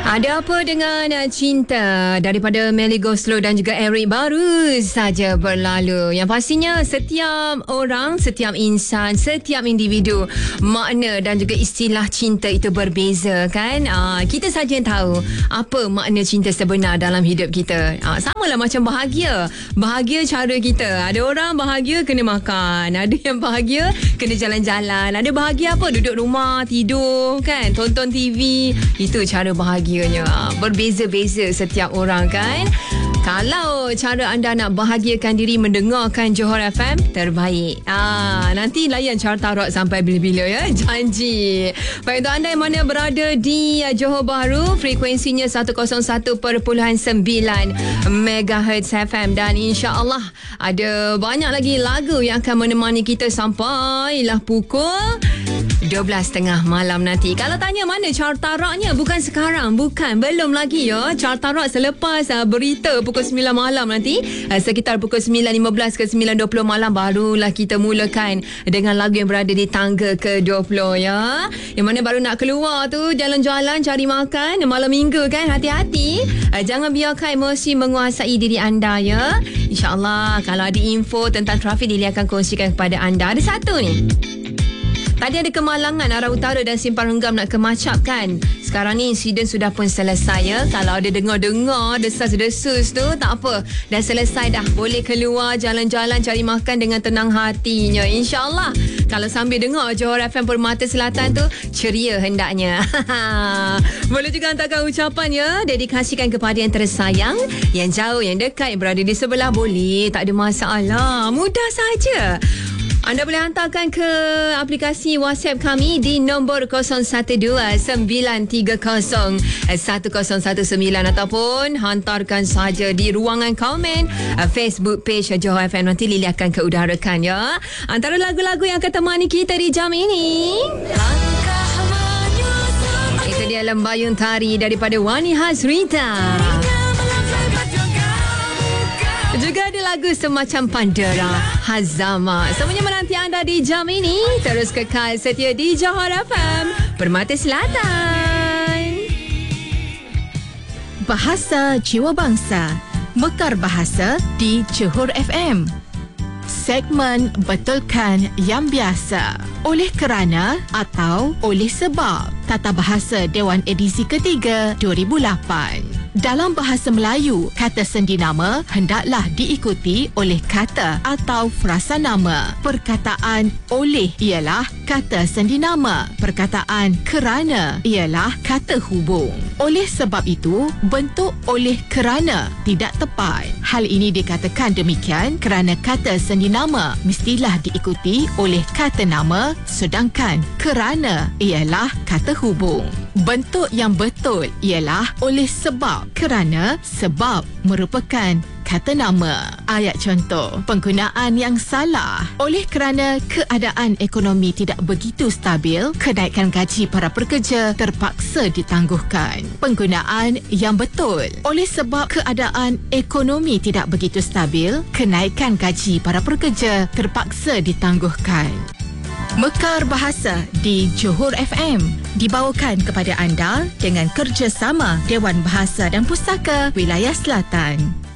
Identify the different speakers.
Speaker 1: Ada apa dengan cinta daripada Melly Goslow dan juga Eric baru saja berlalu. Yang pastinya setiap orang, setiap insan, setiap individu makna dan juga istilah cinta itu berbeza kan. Kita saja yang tahu apa makna cinta sebenar dalam hidup kita. Samalah macam bahagia. Bahagia cara kita. Ada orang bahagia kena makan. Ada yang bahagia kena jalan-jalan. Ada bahagia apa? Duduk rumah, tidur kan, tonton TV. Itu cara bahagia. Berbeza-beza setiap orang kan. Kalau cara anda nak bahagiakan diri mendengarkan Johor FM, terbaik. Nanti layan Carta Rock sampai bila-bila ya. Janji. Baik, untuk anda yang mana berada di Johor Bahru, frekuensinya 101.9 MHz FM. Dan insya-Allah ada banyak lagi lagu yang akan menemani kita sampailah pukul 12.30 malam nanti. Kalau tanya mana Carta Rocknya, bukan sekarang, bukan, belum lagi ya. Carta Rock selepas berita pukul 9 malam nanti, sekitar pukul 9.15 ke 9.20 malam barulah kita mulakan dengan lagu yang berada di tangga ke-20 ya. Yang mana baru nak keluar tu, jalan-jalan cari makan malam minggu kan, hati-hati. Jangan biarkan emosi menguasai diri anda ya. InsyaAllah kalau ada info tentang trafik, Lily akan kongsikan kepada anda. Ada satu ni. Tadi ada kemalangan arah utara dan Simpang Renggam nak ke Macap kan. Sekarang ni insiden sudah pun selesai ya. Kalau ada dengar-dengar desas-desus tu, tak apa. Dah selesai dah. Boleh keluar jalan-jalan cari makan dengan tenang hatinya. InsyaAllah. Kalau sambil dengar Johor FM Permata Selatan tu, ceria hendaknya. Boleh juga hantarkan ucapan ya. Dedikasikan kepada yang tersayang, yang jauh, yang dekat, yang berada di sebelah. Boleh. Tak ada masalah. Mudah saja. Anda boleh hantarkan ke aplikasi WhatsApp kami di nombor 0129301019 ataupun hantarkan saja di ruangan komen Facebook page Johor FM. Nanti Lily akan keudarakan ya. Antara lagu-lagu yang akan temani kita di jam ini, itu dia Lembayung Tari daripada Wani Hasrita. Juga ada lagu Semacam Pandera Hazama. Semuanya menanti anda di jam ini. Terus kekal setia di Johor FM Permata Selatan.
Speaker 2: Bahasa Jiwa Bangsa, Mekar Bahasa di Johor FM. Segmen Betulkan Yang Biasa, oleh kerana atau oleh sebab. Tata Bahasa Dewan Edisi ketiga 2008. Dalam bahasa Melayu, kata sendinama hendaklah diikuti oleh kata atau frasa nama. Perkataan oleh ialah kata sendinama. Perkataan kerana ialah kata hubung. Oleh sebab itu, bentuk oleh kerana tidak tepat. Hal ini dikatakan demikian kerana kata sendinama mestilah diikuti oleh kata nama, sedangkan kerana ialah kata hubung. Bentuk yang betul ialah oleh sebab, kerana sebab merupakan kata nama. Ayat contoh, penggunaan yang salah. Oleh kerana keadaan ekonomi tidak begitu stabil, kenaikan gaji para pekerja terpaksa ditangguhkan. Penggunaan yang betul. Oleh sebab keadaan ekonomi tidak begitu stabil, kenaikan gaji para pekerja terpaksa ditangguhkan. Mekar Bahasa di Johor FM dibawakan kepada anda dengan kerjasama Dewan Bahasa dan Pustaka Wilayah Selatan.